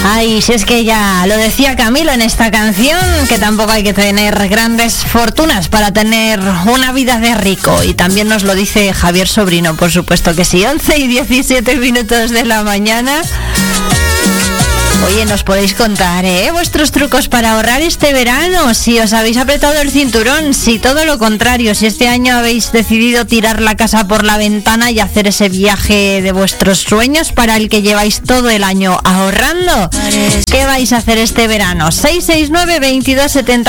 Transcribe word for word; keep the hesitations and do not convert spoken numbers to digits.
Ay, si es que ya lo decía Camilo en esta canción, que tampoco hay que tener grandes fortunas para tener una vida de rico. Y también nos lo dice Javier Sobrino, por supuesto que sí. once y diecisiete minutos de la mañana. Oye, nos podéis contar, ¿eh? Vuestros trucos para ahorrar este verano, si os habéis apretado el cinturón, si todo lo contrario, si este año habéis decidido tirar la casa por la ventana y hacer ese viaje de vuestros sueños para el que lleváis todo el año ahorrando. ¿Qué vais a hacer este verano? seis seis nueve, veintidós setenta